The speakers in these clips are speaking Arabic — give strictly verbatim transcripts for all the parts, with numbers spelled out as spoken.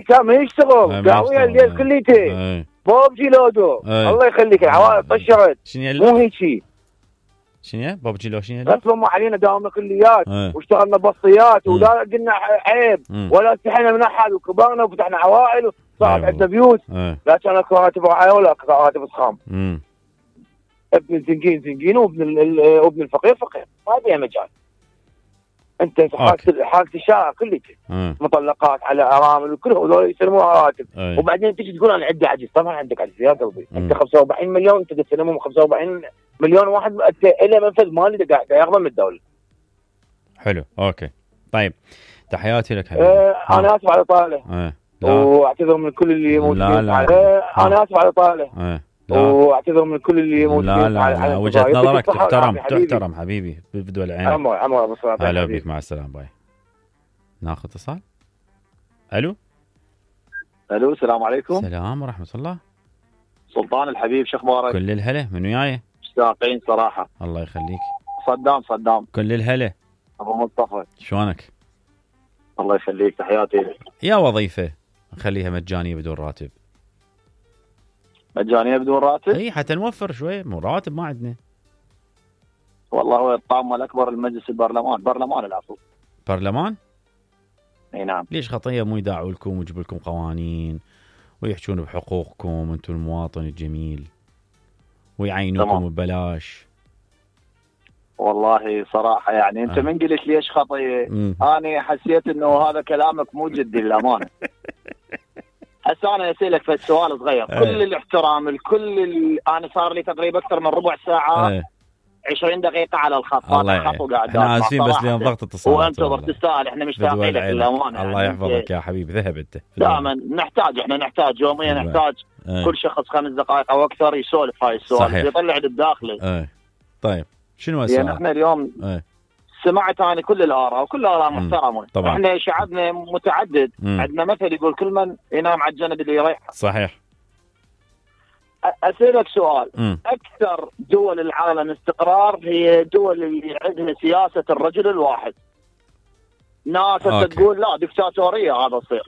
كان ما يشتغل قاوية الليل كليته بابجي لودو. الله يخليك العوائل طشرت مو هيك شيء. شنو بابجي لو شنو غسلوا علينا داومنا كليات واشتغلنا بصيات ولا قلنا عيب ولا استحينا من احد وكبرنا وفتحنا عوائل وصار عندنا بيوت. لا كان اكو راتب رعايه ولا اكو راتب صخام. ابن الزنقين زنقين وابن وابن الفقير فقير ما فيها مجال. انت حاجه حاجه الشارع كلها مطلقات على ارامل وكل هذول يسلموا راتب وبعدين تجي تقول انا عندي عجز. طبعا عندك عجز يا قلبي. انت خمسة وأربعين مليون انت تسلمهم خمسة وأربعين مليون واحد الى منفذ مالي قاعد ياخذه من الدوله. حلو اوكي طيب تحياتي لك حبيبي. اه انا اسف على طاله اه واعتذر من كل اللي موجودين. لا لا اه انا اسف على طاله اه واعتذر من كل اللي موجودين. لا لا, لا. وجهة نظرك تحترم تحترم حبيبي بدو العين. عمو عمو ابو صلاح هلا بك مع السلامه باي. ناخذ اتصال. الو الو السلام عليكم. السلام ورحمه الله. سلطان الحبيب شو اخبارك؟ كل الهلا من وياي. مشتاقين صراحه. الله يخليك. صدام صدام كل الهلا. ابو مصطفى شلونك؟ الله يخليك تحياتي لك. يا وظيفه نخليها مجانيه بدون راتب. مجانيه بدون راتب؟ اي حتى نوفر شوي مو راتب ما عندنا. والله هو الطامه الاكبر المجلس البرلمان برلمان العفو. برلمان؟ اي نعم. ليش خطيه مو يداعوا لكم ويجيبوا لكم قوانين ويحجون بحقوقكم انتم المواطن الجميل ويعينوكم ببلاش؟ والله صراحه يعني انت آه. من قلت ليش خطيه انا حسيت انه هذا كلامك مو جدي للامانه. هسه انا اسالك في السؤال صغير. أيه. كل الاحترام الكل ال... انا صار لي تقريبا اكثر من ربع ساعه. أيه. عشرين دقيقه على الخط. الله يعين. احنا اسفين بس لان ضغط اتصالات. وانتظر تستاهل احنا مشتاقين لك للامانه. الله يعني يحفظك يا حبيبي ذهب انت. دائما نحتاج احنا نحتاج يوميا نحتاج. أيه. كل شخص خمس دقائق او اكثر يسولف هاي السؤال يطلع للداخل. ايه. طيب شنو السؤال؟ يعني احنا اليوم أيه. سمعت انا كل الاراء وكل الاراء محترمه. طبعا احنا شعبنا متعدد. مم. عندنا مثل يقول كل من ينام على الجنب اللي يريحه. صحيح. اسالك سؤال. مم. اكثر دول العالم استقرار هي دول اللي عندها سياسه الرجل الواحد. ناس تقول لا دكتاتوريه هذا يصير.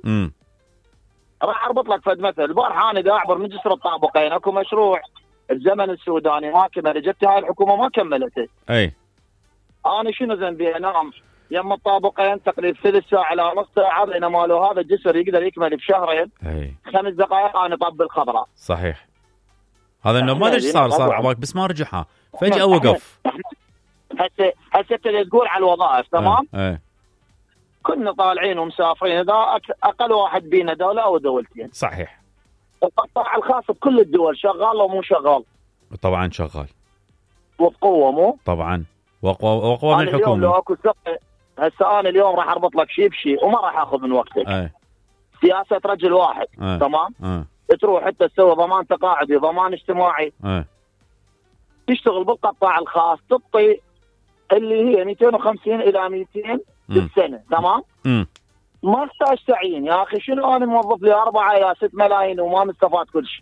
راح اربط لك فد مثل. البارحه انا دا اعبر من جسر الطابقين اكو مشروع الزمن السوداني ما كمل جت هاي الحكومه ما كملته. اي انا شنو ذنبي انام يم الطابقين تقريبا ثلث ساعه الى نص ساعه بينما لو هذا الجسر يقدر يكمل بشهرين. اي خمس دقائق انا طب الخضراء. صحيح. هذا انه ما ادري ايش صار صار عباك بس ما رجعها فجاه وقف. هسه هسه تقول على الوظائف تمام. اي كنا طالعين ومسافرين اذا اقل واحد بينا دوله او دولتين. صحيح. القطاع الخاص بكل الدول شغال لو مو شغال؟ طبعا شغال وبقوه مو؟ طبعا وقوه وقوه من الحكومه. اليوم لو اكو ثقه هسه انا اليوم راح اربط لك شيء بشيء وما راح اخذ من وقتك. أي. سياسه رجل واحد. أي. تمام. أي. تروح انت تسوي ضمان تقاعدي ضمان اجتماعي. أي. تشتغل بالقطاع الخاص تعطي اللي هي مئتين وخمسين الى مئتين بالسنه. تمام. م. ما احتاج تعيين يا اخي. شنو انا موظف لي أربعة الى ست ملايين وما مستفاد كل شيء.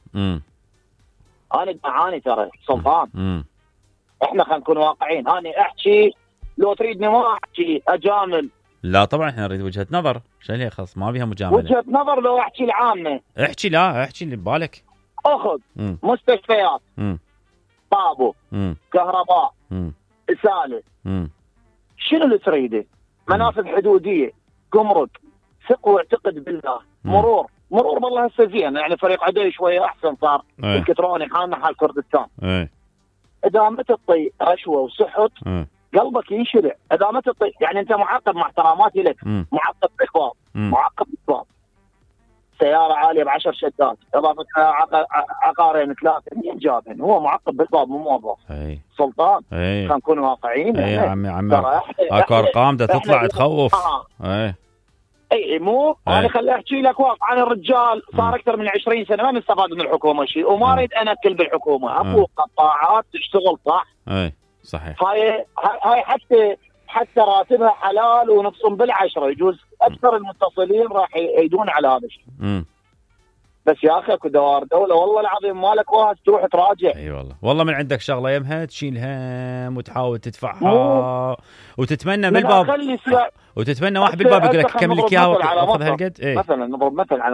انا دعاني ترى سلطان. م. احنا خلينا نكون واقعيين. انا احكي لو تريدني ما احكي اجامل. لا طبعا احنا نريد وجهه نظر. شو اللي خص ما بيها مجامله. وجهه نظر لو احكي العامه. احكي لا احكي اللي ببالك. اخذ م. مستشفيات. م. طابو. م. كهرباء. م. اساله. م. شنو اللي تريده؟ منافذ حدوديه جمرك ثق واعتقد بالله. م. مرور مرور والله هسه زين يعني فريق عدي شويه احسن صار. ايه. الكتروني حالنا حال كردستان. ايه. اذا ما تعطي رشوه وسحت ايه. قلبك ينشرع. اذا ما تعطي يعني انت معقد مع احتراماتي لك. م. معقد بحفاظ معقد بحفاظ سياره عاليه بعشر شدات اضافه عقارين ثلاثه مين جابهن؟ هو معقد بالباب مو موظف. اي سلطان. اي خلينا نكون واقعيين. اي يا عمي عمي اكو ارقام ده تطلع تخوف. آه. اي اي مو أي. انا خلي احكي لك واقع عن الرجال صار اكثر من عشرين سنه ما مستفاد من الحكومه شيء وما اريد انكل بالحكومه. اكو قطاعات تشتغل صح. اي صحيح. هاي هاي حتى حتى راتبها حلال ونقسم بالعشره يجوز اكثر المتصلين راح يدون على هذا الشيء. بس يا اخي اكو دوار دوله والله العظيم مالك واحد تروح تراجع. اي والله والله من عندك شغله يمها تشيل هم وتحاول تدفعها وتتمنى بالباب وتتمنى واحد بالباب يقول لك كمل لك اياها وخذ هالقد. مثلا نضرب مثل على